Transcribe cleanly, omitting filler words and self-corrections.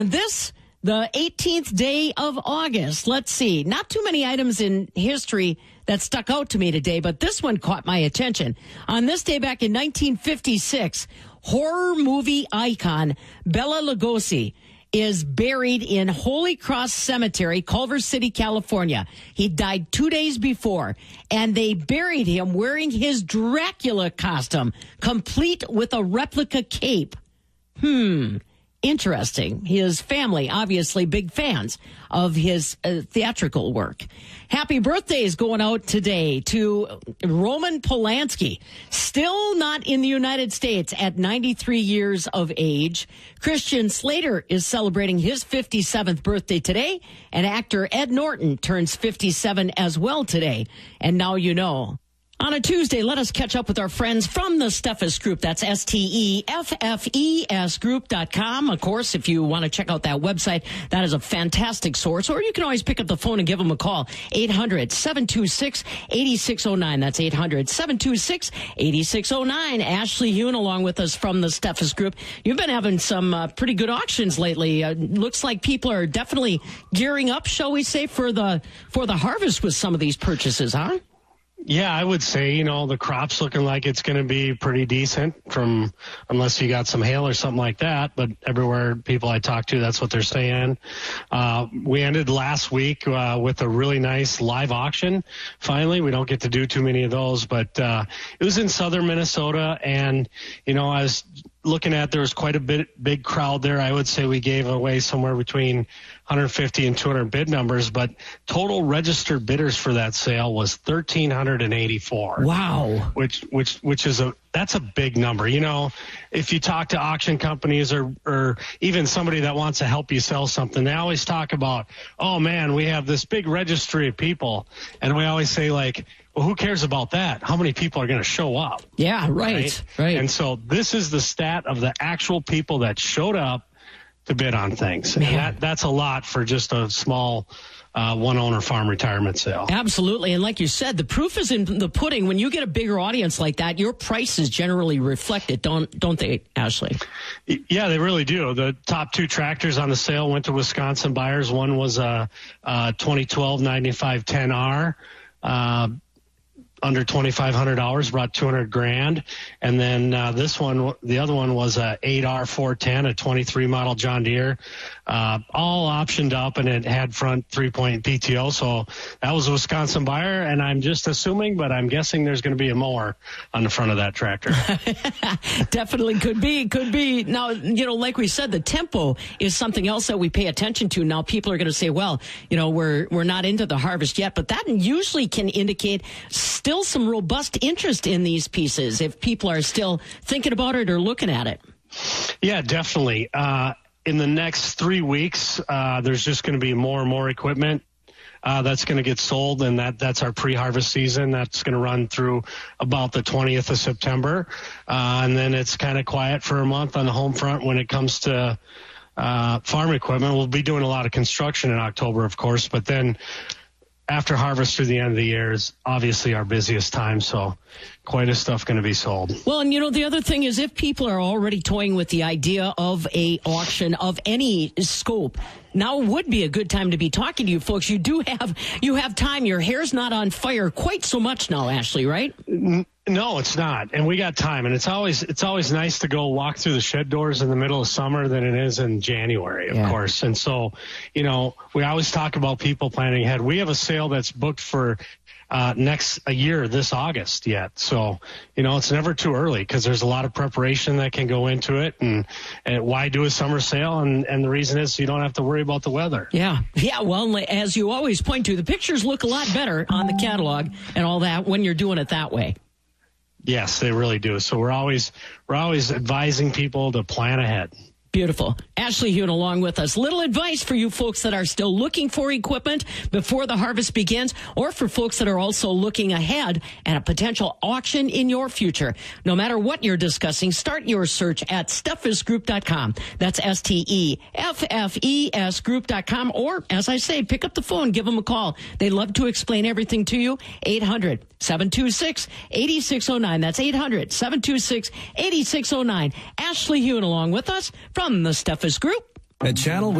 The 18th day of August. Let's see. Not too many items in history that stuck out to me today, but this one caught my attention. On this day back in 1956, horror movie icon Bela Lugosi is buried in Holy Cross Cemetery, Culver City, California. He died 2 days before, and they buried him wearing his Dracula costume, complete with a replica cape. Interesting. His family, obviously big fans of his theatrical work. Happy birthday is going out today to Roman Polanski, still not in the United States at 93 years of age. Christian Slater is celebrating his 57th birthday today, and actor Ed Norton turns 57 as well today. And now you know. On a Tuesday, let us catch up with our friends from the Steffes Group. That's STEFFES Group.com. Of course, if you want to check out that website, that is a fantastic source. Or you can always pick up the phone and give them a call. 800-726-8609. That's 800-726-8609. Ashley Hune along with us from the Steffes Group. You've been having some pretty good auctions lately. Looks like people are definitely gearing up, shall we say, for the harvest with some of these purchases, huh? Yeah, I would say, the crop's looking like it's going to be pretty decent unless you got some hail or something like that. But everywhere people I talk to, that's what they're saying. We ended last week with a really nice live auction. Finally, we don't get to do too many of those, but it was in southern Minnesota. And, I was looking at, there was quite a big crowd there. I would say we gave away somewhere between 150 and 200 bid numbers, but total registered bidders for that sale was 1,384. Wow. Which is that's a big number. If you talk to auction companies or even somebody that wants to help you sell something, they always talk about, oh man, we have this big registry of people. And we always say well, who cares about that? How many people are going to show up? Yeah, right. And so this is the stat of the actual people that showed up to bid on things. And that's a lot for just a small one-owner farm retirement sale. Absolutely. And like you said, the proof is in the pudding. When you get a bigger audience like that, your prices generally reflect it, don't they, Ashley? Yeah, they really do. The top two tractors on the sale went to Wisconsin buyers. One was a 2012 9510R. Under $2,500, brought $200,000, and then the other one was a 8R410, a 23 model John Deere, all optioned up, and it had front 3-point PTO. So that was a Wisconsin buyer, and I'm just assuming, but I'm guessing there's going to be a mower on the front of that tractor. Definitely could be. Now, like we said, the tempo is something else that we pay attention to. Now, people are going to say, well, we're not into the harvest yet, but that usually can indicate still some robust interest in these pieces if people are still thinking about it or looking at it. Yeah, definitely. In the next 3 weeks, there's just going to be more and more equipment that's going to get sold, and that's our pre-harvest season. That's going to run through about the 20th of September, and then it's kind of quiet for a month on the home front when it comes to farm equipment. We'll be doing a lot of construction in October, of course, but then after harvest through the end of the year is obviously our busiest time, so quite a stuff going to be sold. Well, and the other thing is if people are already toying with the idea of a auction of any scope, now would be a good time to be talking to you folks. You have time. Your hair's not on fire quite so much now, Ashley, right? No, it's not. And we got time. And it's always nice to go walk through the shed doors in the middle of summer than it is in January, of course. And so, we always talk about people planning ahead. We have a sale that's booked for next a year this August yet. So, it's never too early because there's a lot of preparation that can go into it. And why do a summer sale? And the reason is you don't have to worry about the weather. Yeah. Well, as you always point to, the pictures look a lot better on the catalog and all that when you're doing it that way. Yes, they really do. So we're always advising people to plan ahead. Beautiful. Ashley Hune along with us. Little advice for you folks that are still looking for equipment before the harvest begins, or for folks that are also looking ahead at a potential auction in your future. No matter what you're discussing, start your search at SteffesGroup.com. That's STEFFES Group.com. Or, as I say, pick up the phone, give them a call. They love to explain everything to you. 800-726-8609. That's 800-726-8609. Ashley Hune along with us from the Steffes Group. At Channel